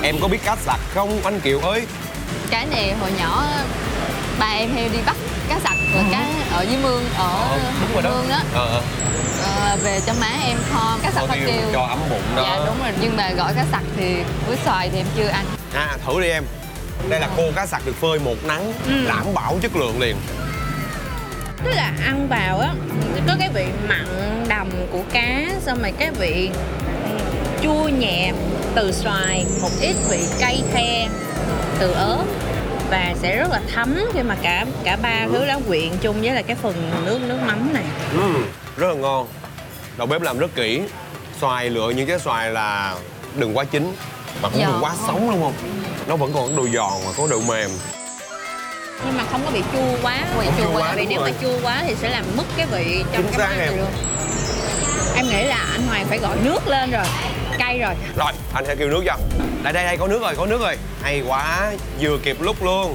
Em có biết cá sặc không anh Kiều ơi? Cái này hồi nhỏ ba em hay đi bắt cá sặc rồi cá ở dưới mương Đúng rồi đó. mương đó. Về cho má em kho cá sặc Kho kho tiêu tiêu cho ấm bụng đó. Dạ đúng rồi, nhưng mà gọi cá sặc thì với xoài thì em chưa ăn. Thử đi em. Đây là khô cá sặc được phơi một nắng, đảm bảo chất lượng liền. Tức là ăn vào á, có cái vị mặn đầm của cá, xong rồi cái vị chua nhẹ từ xoài, một ít vị cay the từ ớt, và sẽ rất là thấm khi mà cả ba thứ đó quyện chung với lại cái phần nước mắm này. Rất là ngon. Đầu bếp làm rất kỹ. Xoài lựa những trái xoài là đừng quá chín mà cũng đừng quá sống, đúng không? Nó vẫn còn độ giòn và có độ mềm. Nhưng mà không có bị chua quá, vì nếu mà chua quá thì sẽ làm mất cái vị trong Chính cái xác món này em. luôn. Em nghĩ là anh Hoàng phải gọi nước lên rồi, cay rồi. Rồi, anh sẽ kêu nước cho. Đây, có nước rồi. Hay quá, vừa kịp lúc luôn.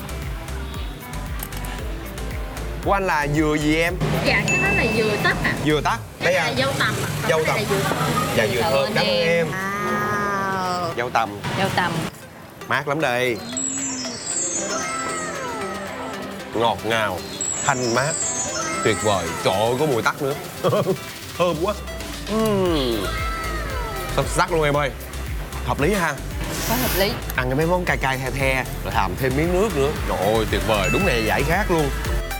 Của anh là dừa gì em? Dạ, cái đó là dừa tắc à. Dừa tắc. Đây là dâu tằm à. Dâu tằm. Dạ, dừa thơm, cảm ơn em. Dâu tằm. Dâu tằm. Mát lắm đây. Ngọt ngào, thanh mát, tuyệt vời. Trời ơi, có mùi tắc nữa. Thơm quá. Xuất sắc luôn em ơi. Hợp lý ha. Quá hợp lý. Ăn cái mấy món cay cay the the rồi hàm thêm miếng nước nữa. Trời ơi, tuyệt vời, đúng này giải khát luôn.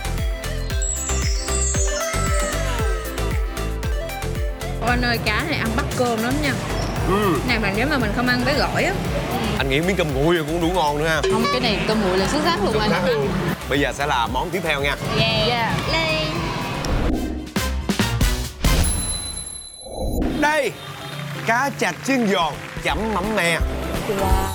Anh ơi, cá này ăn bắt cơm lắm nha. Này mà nếu mà mình không ăn với gỏi á. Anh nghĩ miếng cơm nguội cũng đủ ngon nữa ha. Không, cái này cơm nguội là xuất sắc luôn Xuất sắc anh. luôn. Bây giờ sẽ là món tiếp theo nha. Yeah. Lên. Đây, cá chạch chiên giòn chấm mắm me. Wow.